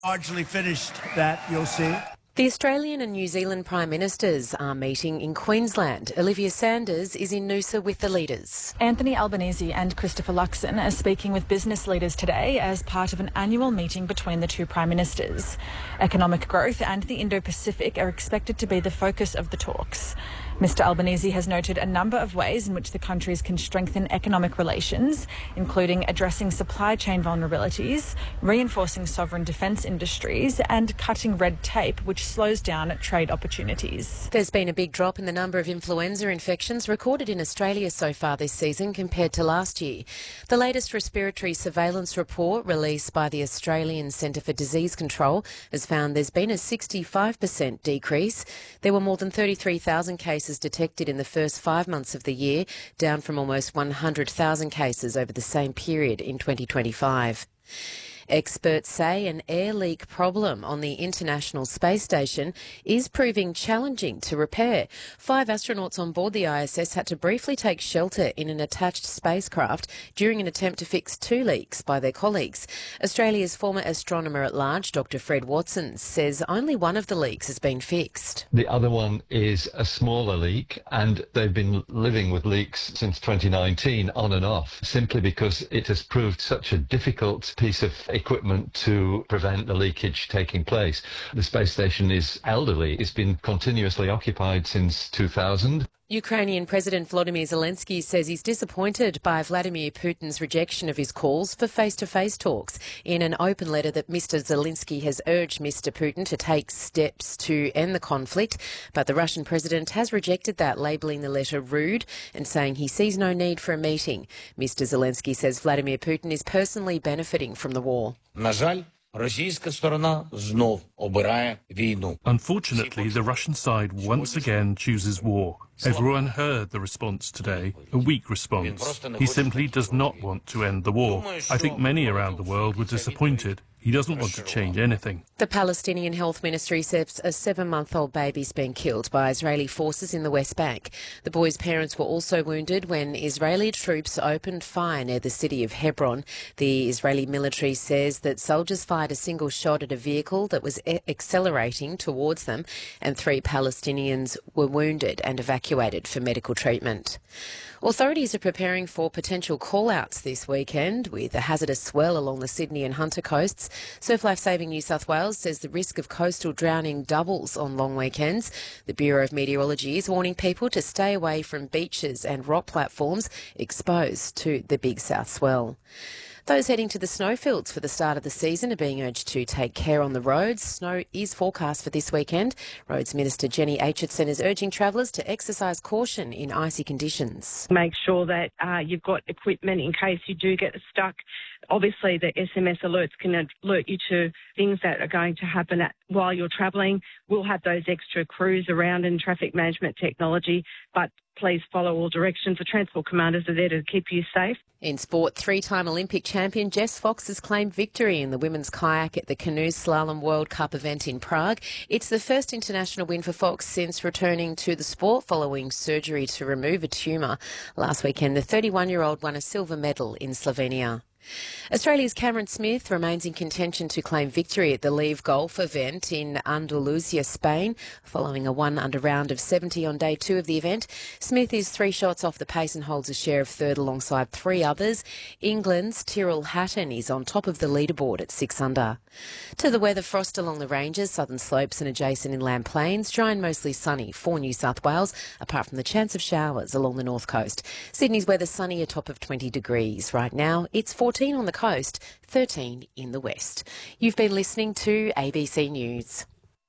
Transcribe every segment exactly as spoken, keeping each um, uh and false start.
Largely finished that, you'll see. The Australian and New Zealand Prime Ministers are meeting in Queensland. Olivia Sanders is in Noosa with the leaders. Anthony Albanese and Christopher Luxon are speaking with business leaders today as part of an annual meeting between the two Prime Ministers. Economic growth and the Indo-Pacific are expected to be the focus of the talks. Mister Albanese has noted a number of ways in which the countries can strengthen economic relations, including addressing supply chain vulnerabilities, reinforcing sovereign defence industries and cutting red tape, which slows down trade opportunities. There's been a big drop in the number of influenza infections recorded in Australia so far this season compared to last year. The latest respiratory surveillance report released by the Australian Centre for Disease Control has found there's been a sixty-five percent decrease. There were more than thirty-three thousand cases detected in the first five months of the year, down from almost one hundred thousand cases over the same period in twenty twenty-five. Experts say an air leak problem on the International Space Station is proving challenging to repair. Five astronauts on board the I S S had to briefly take shelter in an attached spacecraft during an attempt to fix two leaks by their colleagues. Australia's former astronomer at large, Doctor Fred Watson, says only one of the leaks has been fixed. The other one is a smaller leak, and they've been living with leaks since twenty nineteen on and off, simply because it has proved such a difficult piece of equipment to prevent the leakage taking place. The space station is elderly. It's been continuously occupied since two thousand. Ukrainian President Volodymyr Zelensky says he's disappointed by Vladimir Putin's rejection of his calls for face-to-face talks. In an open letter that Mister Zelensky has urged Mister Putin to take steps to end the conflict, but the Russian president has rejected that, labelling the letter rude and saying he sees no need for a meeting. Mister Zelensky says Vladimir Putin is personally benefiting from the war. Unfortunately, the Russian side once again chooses war. Everyone heard the response today, a weak response. He simply does not want to end the war. I think many around the world were disappointed. He doesn't want to change anything. The Palestinian Health Ministry says a seven-month-old baby's been killed by Israeli forces in the West Bank. The boy's parents were also wounded when Israeli troops opened fire near the city of Hebron. The Israeli military says that soldiers fired a single shot at a vehicle that was e- accelerating towards them, and three Palestinians were wounded and evacuated for medical treatment. Authorities are preparing for potential call-outs this weekend with a hazardous swell along the Sydney and Hunter coasts. Surf Life Saving New South Wales says the risk of coastal drowning doubles on long weekends. The Bureau of Meteorology is warning people to stay away from beaches and rock platforms exposed to the big south swell. Those heading to the snowfields for the start of the season are being urged to take care on the roads. Snow is forecast for this weekend. Roads Minister Jenny Aitchison is urging travellers to exercise caution in icy conditions. Make sure that uh, you've got equipment in case you do get stuck. Obviously, the S M S alerts can alert you to things that are going to happen at, while you're travelling. We'll have those extra crews around in traffic management technology, but please follow all directions. The Transport Commanders are there to keep you safe. In sport, three-time Olympic champion Jess Fox has claimed victory in the women's kayak at the Canoe Slalom World Cup event in Prague. It's the first international win for Fox since returning to the sport following surgery to remove a tumour. Last weekend, the thirty-one-year-old won a silver medal in Slovenia. Australia's Cameron Smith remains in contention to claim victory at the Live Golf event in Andalusia, Spain, following a one-under round of seventy on day two of the event. Smith is three shots off the pace and holds a share of third alongside three others. England's Tyrrell Hatton is on top of the leaderboard at six under. To the weather, frost along the ranges, southern slopes and adjacent inland plains, dry and mostly sunny for New South Wales, apart from the chance of showers along the north coast. Sydney's weather sunny, a top of twenty degrees. Right now, it's fourteen on the coast, thirteen in the west. You've been listening to A B C News.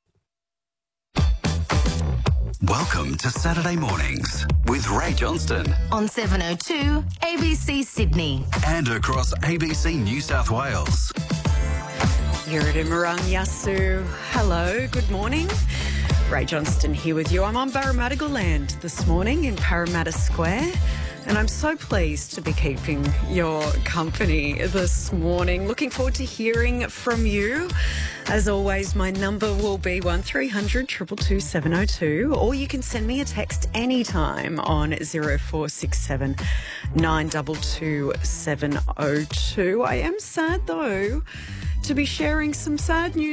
Welcome to Saturday Mornings with Ray Johnston on seven oh two A B C Sydney and across A B C New South Wales. Yuridim Marang Yasu. Hello, good morning. Ray Johnston here with you. I'm on Parramatta land this morning in Parramatta Square, and I'm so pleased to be keeping your company this morning. Looking forward to hearing from you. As always, my number will be one three hundred two two two seven oh two, or you can send me a text anytime on zero four six seven nine two two seven oh two. I am sad, though, to be sharing some sad news